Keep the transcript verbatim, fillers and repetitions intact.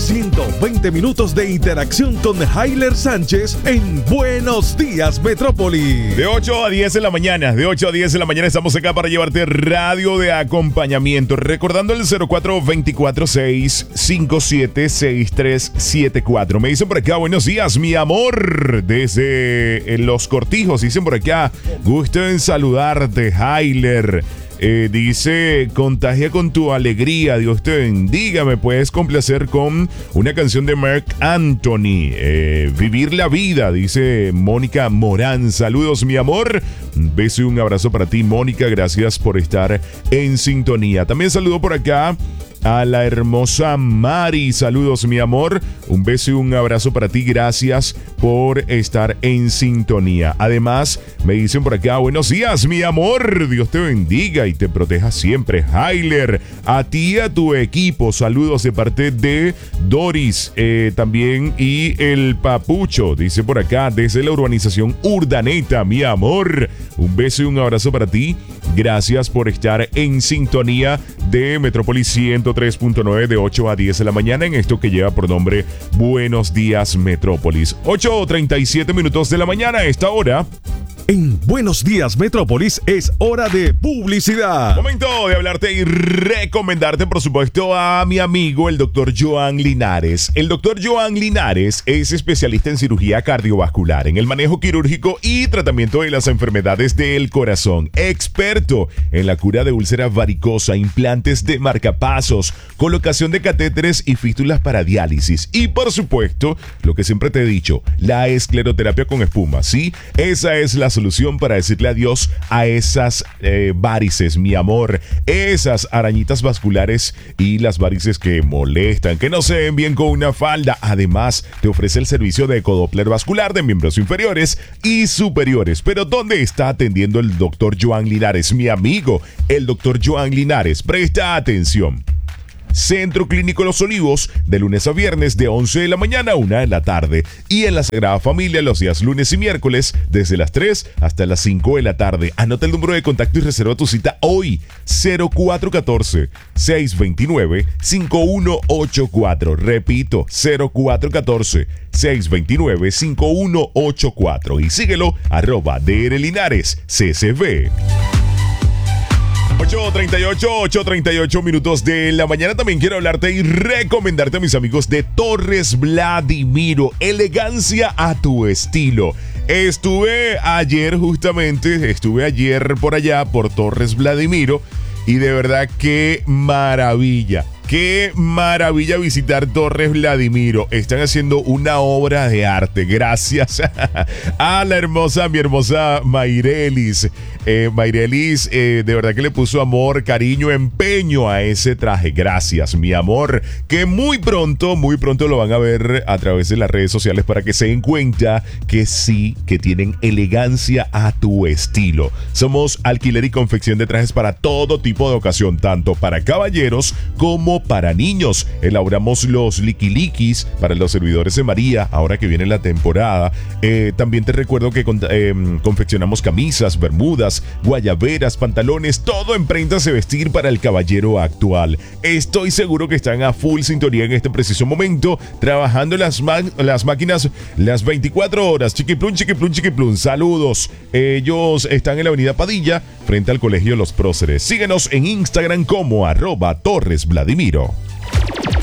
ciento veinte minutos de interacción con Hayler Sánchez en Buenos Días Metrópoli. De ocho a diez de la mañana, de ocho a diez de la mañana estamos acá para llevarte radio de acompañamiento. Recordando el cero cuatro dos cuatro seis cinco siete seis tres siete cuatro. Me dicen por acá, buenos días, mi amor, desde Los Cortijos. Dicen por acá, gusto en saludarte, Hayler. Eh, dice, contagia con tu alegría, Dios te bendiga. Me puedes complacer con una canción de Marc Anthony, eh, Vivir la Vida, dice Mónica Morán. Saludos, mi amor. Un beso y un abrazo para ti, Mónica. Gracias por estar en sintonía. También saludo por acá a la hermosa Mari. Saludos, mi amor. Un beso y un abrazo para ti. Gracias por estar en sintonía. Además, me dicen por acá, buenos días, mi amor. Dios te bendiga y te proteja siempre, Hayler. A ti y a tu equipo. Saludos de parte de Doris, eh, también, y el Papucho. Dice por acá, desde la urbanización Urdaneta, mi amor. Un beso y un abrazo para ti. Gracias por estar en sintonía de Metrópolis ciento tres punto nueve de ocho a diez de la mañana en esto que lleva por nombre Buenos Días Metrópolis. ocho treinta y siete minutos de la mañana a esta hora. En Buenos Días Metrópolis es hora de publicidad. Momento de hablarte y recomendarte, por supuesto, a mi amigo, el doctor Joan Linares. El doctor Joan Linares es especialista en cirugía cardiovascular, en el manejo quirúrgico y tratamiento de las enfermedades del corazón. Experto en la cura de úlcera varicosa, implantes de marcapasos, colocación de catéteres y fístulas para diálisis. Y, por supuesto, lo que siempre te he dicho, la escleroterapia con espuma. Sí, esa es la solución para decirle adiós a esas eh, varices, mi amor, esas arañitas vasculares y las varices que molestan, que no se ven bien con una falda. Además, te ofrece el servicio de ecodoppler vascular de miembros inferiores y superiores. Pero ¿dónde está atendiendo el doctor Joan Linares? Mi amigo, el doctor Joan Linares. Presta atención. Centro Clínico Los Olivos, de lunes a viernes de once de la mañana a una de la tarde. Y en la Sagrada Familia los días lunes y miércoles desde las tres hasta las cinco de la tarde. Anota el número de contacto y reserva tu cita hoy. cero cuatro uno cuatro, seis dos nueve, cinco uno ocho cuatro. Repito, cero cuatro uno cuatro, seis dos nueve, cinco uno ocho cuatro. Y síguelo, arroba D R Linares C C V. ocho treinta y ocho, ocho treinta y ocho minutos de la mañana. También quiero hablarte y recomendarte a mis amigos de Torres Vladimiro. Elegancia a tu estilo. Estuve ayer justamente, estuve ayer por allá, por Torres Vladimiro. Y de verdad, qué maravilla. Qué maravilla visitar Torres Vladimiro. Están haciendo una obra de arte. Gracias a la hermosa, mi hermosa Mayrelis. Eh, Mayrelis, eh, de verdad que le puso amor, cariño, empeño a ese traje. Gracias, mi amor. Que muy pronto, muy pronto lo van a ver a través de las redes sociales para que se den cuenta que sí, que tienen elegancia a tu estilo. Somos alquiler y confección de trajes para todo tipo de ocasión, tanto para caballeros como para niños. Elaboramos los liquilikis para los servidores de María, ahora que viene la temporada. Eh, también te recuerdo que con, eh, confeccionamos camisas, bermudas, guayaberas, pantalones, todo en prendas de vestir para el caballero actual. Estoy seguro que están a full sintonía en este preciso momento, trabajando las, ma- las máquinas las veinticuatro horas. Chiquiplum, chiquiplum, chiquiplum. Saludos. Ellos están en la avenida Padilla, frente al Colegio Los Próceres. Síguenos en Instagram como arroba Torres Vladimiro.